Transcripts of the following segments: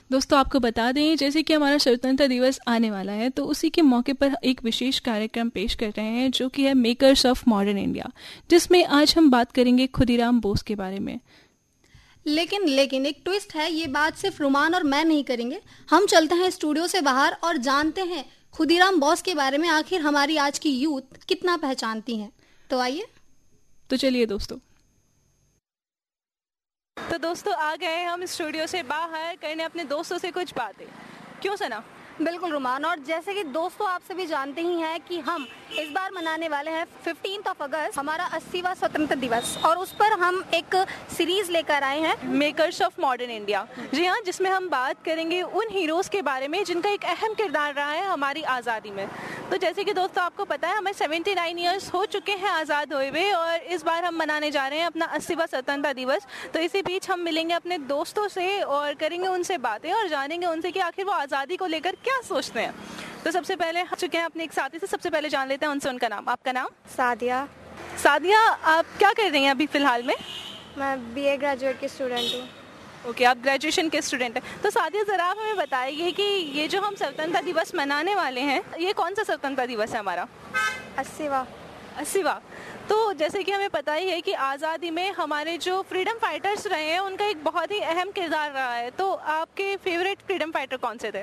दोस्तों आपको बता दें, जैसे कि हमारा स्वतंत्रता दिवस आने वाला है तो उसी के मौके पर एक विशेष कार्यक्रम पेश कर रहे हैं जो कि है मेकर्स ऑफ मॉडर्न इंडिया, जिसमें आज हम बात करेंगे खुदीराम बोस के बारे में। लेकिन एक ट्विस्ट है, ये बात सिर्फ रुमान और मैं नहीं करेंगे। हम चलते हैं स्टूडियो से बाहर और जानते हैं खुदीराम बोस के बारे में आखिर हमारी आज की यूथ कितना पहचानती है। तो आइए, तो चलिए दोस्तों। तो दोस्तों आ गए हम स्टूडियो से बाहर करने अपने दोस्तों से कुछ बातें। क्यों सना? बिल्कुल रुमान, और जैसे कि दोस्तों आप सभी जानते ही हैं कि हम इस बार मनाने वाले हैं 15 अगस्त, हमारा 80वां स्वतंत्रता दिवस, और उस पर हम एक सीरीज लेकर आए हैं मेकर्स ऑफ मॉडर्न इंडिया। जी हाँ, जिसमें हम बात करेंगे उन हीरोज के बारे में जिनका एक अहम किरदार रहा है हमारी आज़ादी में। तो जैसे कि दोस्तों आपको पता है, हमें 79 ईयर्स हो चुके हैं आज़ाद हुए हुए, और इस बार हम मनाने जा रहे हैं अपना 80वां स्वतंत्रता दिवस। तो इसी बीच हम मिलेंगे अपने दोस्तों से और करेंगे उनसे बातें और जानेंगे उनसे कि आखिर वो आज़ादी को लेकर क्या सोचते हैं। तो सबसे पहले हम चुके हैं अपने एक साथी से, सबसे पहले जान लेते हैं उनसे उनका नाम। आपका नाम? सादिया। सादिया, आप क्या कर रही हैं अभी फिलहाल में? मैं बीए ग्रेजुएट की स्टूडेंट हूँ। ओके, आप ग्रेजुएशन के स्टूडेंट हैं। तो सादिया, ज़रा आप हमें बताइए कि ये जो हम स्वतंत्रता दिवस मनाने वाले हैं, ये कौन सा स्वतंत्रता दिवस है हमारा? 80वां। तो जैसे कि हमें पता ही है कि आज़ादी में हमारे जो फ्रीडम फाइटर्स रहे हैं उनका एक बहुत ही अहम किरदार रहा है। तो आपके फेवरेट फ्रीडम फाइटर कौन से थे?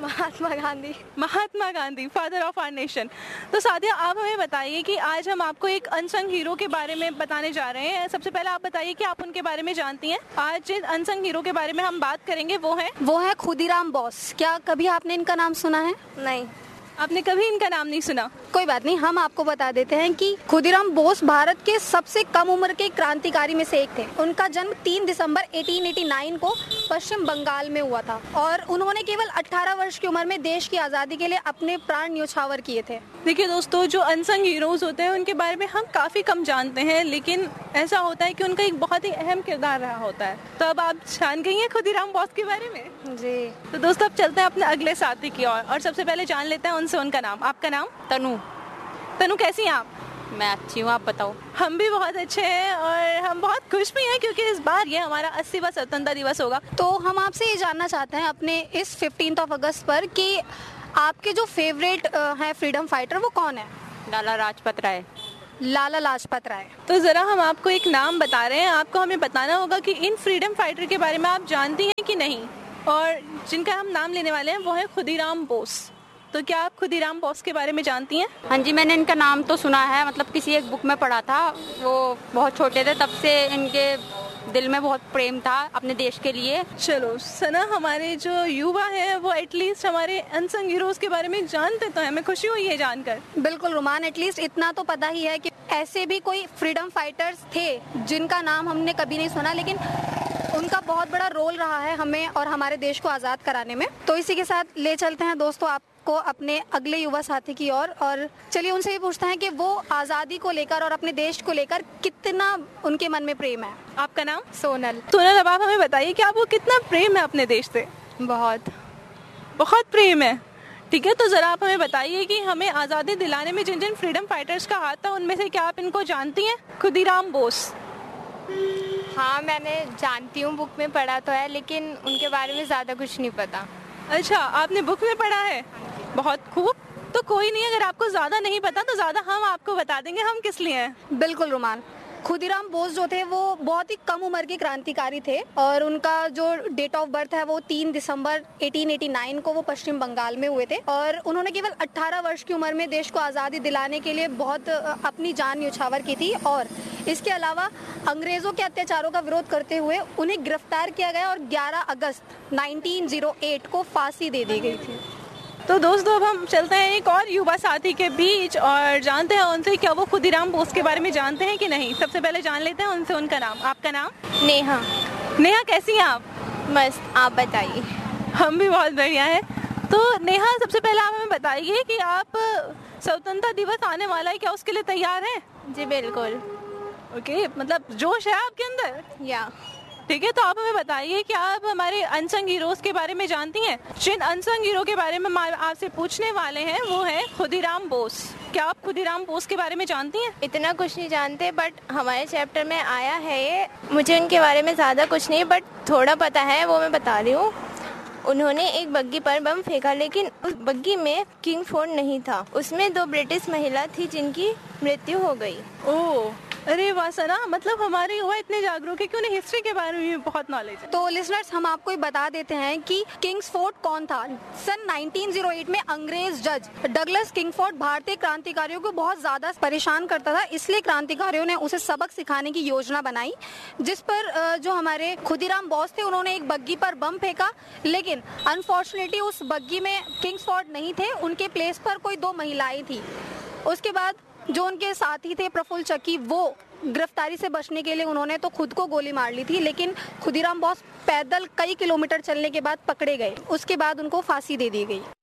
Mahatma Gandhi, father of our nation. तो सादिया, आप हमें बताइए कि आज हम आपको एक अनसंग हीरो के बारे में बताने जा रहे हैं। सबसे पहले आप बताइए कि आप उनके बारे में जानती हैं। आज जिन अनसंग हीरो के बारे में हम बात करेंगे वो है खुदीराम बोस। क्या कभी आपने इनका नाम सुना है? नहीं। आपने कभी इनका नाम नहीं सुना? कोई बात नहीं, हम आपको बता देते हैं कि खुदीराम बोस भारत के सबसे कम उम्र के क्रांतिकारी में से एक थे। उनका जन्म 3 दिसंबर 1889 को पश्चिम बंगाल में हुआ था और उन्होंने केवल 18 वर्ष की उम्र में देश की आज़ादी के लिए अपने प्राण न्योछावर किए थे। देखिए दोस्तों, जो अनसंग हीरोज होते हैं उनके बारे में हम काफ़ी कम जानते हैं, लेकिन ऐसा होता है कि उनका एक बहुत ही अहम किरदार रहा होता है। तो अब आप जान गई हैं खुदीराम बोस के बारे में? जी। तो दोस्तों अब चलते हैं अपने अगले साथी की ओर और सबसे पहले जान लेते हैं उनसे उनका नाम। आपका नाम? तनु, कैसी हैं आप? मैं अच्छी हूँ, आप बताओ। हम भी बहुत अच्छे हैं और हम बहुत खुश भी हैं क्योंकि इस बार ये हमारा 80वां स्वतंत्रता दिवस होगा। तो हम आपसे ये जानना चाहते हैं अपने इस 15 अगस्त पर कि आपके जो फेवरेट है फ्रीडम फाइटर वो कौन है? लाला लाजपत राय। तो ज़रा हम आपको एक नाम बता रहे हैं, आपको हमें बताना होगा कि इन फ्रीडम फाइटर के बारे में आप जानती हैं कि नहीं, और जिनका हम नाम लेने वाले हैं वो है खुदीराम बोस। तो क्या आप खुदीराम बोस के बारे में जानती हैं? हाँ जी, मैंने इनका नाम तो सुना है, मतलब किसी एक बुक में पढ़ा था। वो बहुत छोटे थे तब से इनके दिल में बहुत प्रेम था अपने देश के लिए। चलो सना, हमारे जो युवा हैं वो एटलीस्ट हमारे अनसंग हीरोज के बारे में जानते तो हैं। हमें खुशी हुई है जानकर। बिल्कुल रुमान, एटलीस्ट इतना तो पता ही है कि ऐसे भी कोई फ्रीडम फाइटर्स थे जिनका नाम हमने कभी नहीं सुना, लेकिन उनका बहुत बड़ा रोल रहा है हमें और हमारे देश को आज़ाद कराने में। तो इसी के साथ ले चलते हैं दोस्तों आपको अपने अगले युवा साथी की ओर और चलिए उनसे भी पूछते हैं कि वो आज़ादी को लेकर और अपने देश को लेकर कितना उनके मन में प्रेम है। आपका नाम? सोनल, अब आप हमें बताइए कि आपको कितना प्रेम है अपने देश से? बहुत प्रेम है। ठीक है, तो ज़रा आप हमें बताइए कि हमें आज़ादी दिलाने में जिन जिन फ्रीडम फाइटर्स का हाथ था उनमें से क्या आप इनको जानती हैं? खुदीराम बोस। हाँ, मैंने जानती हूँ, बुक में पढ़ा तो है, लेकिन उनके बारे में ज़्यादा कुछ नहीं पता। अच्छा, आपने बुक में पढ़ा है? बहुत खूब। तो कोई नहीं, अगर आपको ज़्यादा नहीं पता तो ज़्यादा हम आपको बता देंगे हम किस लिए हैं। बिल्कुल रुमान, खुदीराम बोस जो थे वो बहुत ही कम उम्र के क्रांतिकारी थे और उनका जो डेट ऑफ बर्थ है वो 3 दिसंबर 1889 को वो पश्चिम बंगाल में हुए थे और उन्होंने केवल 18 वर्ष की उम्र में देश को आज़ादी दिलाने के लिए बहुत अपनी जान न्योछावर की थी और इसके अलावा अंग्रेज़ों के अत्याचारों का विरोध करते हुए उन्हें गिरफ्तार किया गया और 11 अगस्त 1908 को फांसी दे दी गई थी। तो दोस्तों अब हम चलते हैं एक और युवा साथी के बीच और जानते हैं उनसे क्या वो खुदीराम बोस के बारे में जानते हैं कि नहीं। सबसे पहले जान लेते हैं उनसे उनका नाम। आपका नाम? नेहा, कैसी हैं आप? मस्त, आप बताइए। हम भी बहुत बढ़िया हैं। तो नेहा, सबसे पहले आप हमें बताइए कि आप स्वतंत्रता दिवस आने वाला है, क्या उसके लिए तैयार हैं? जी बिल्कुल। ओके, मतलब जोश है आपके अंदर? या ठीक है, तो आप हमें बताइए कि आप हमारे अनसंग हीरोज के बारे में जानती हैं? जिन अनसंग हीरो के बारे में हम आपसे पूछने वाले हैं वो है खुदीराम बोस। क्या आप खुदीराम बोस के बारे में जानती हैं? इतना कुछ नहीं जानते, बट हमारे चैप्टर में आया है ये। मुझे उनके बारे में ज़्यादा कुछ नहीं, बट थोड़ा पता है, वो मैं बता रही हूँ। उन्होंने एक बग्गी पर बम फेंका, लेकिन उस बग्गी में किंगफोर्ड नहीं था। उसमें 2 ब्रिटिश महिला थी जिनकी मृत्यु हो गई। ओह, अरे वाह सना, मतलब हमारे युवा इतने जागरूक है कि उन्हें हिस्ट्री के बारे में भी बहुत नॉलेज है। तो लिसनर्स, हम आपको ये बता देते हैं कि किंग्सफोर्ड कौन था। सन 1908 में अंग्रेज जज डगलस किंगफोर्ड भारतीय क्रांतिकारियों को बहुत ज्यादा परेशान करता था, इसलिए क्रांतिकारियों ने उसे सबक सिखाने की योजना बनाई, जिस पर जो हमारे खुदीराम बोस थे उन्होंने एक बग्गी पर बम फेंका, लेकिन अनफॉर्चुनेटली उस बग्गी में किंग्सफोर्ड नहीं थे, उनके प्लेस पर कोई 2 महिलाएं थी। उसके बाद जो उनके साथी थे प्रफुल्ल चक्की, वो गिरफ्तारी से बचने के लिए उन्होंने तो खुद को गोली मार ली थी, लेकिन खुदीराम बोस पैदल कई किलोमीटर चलने के बाद पकड़े गए। उसके बाद उनको फांसी दे दी गई।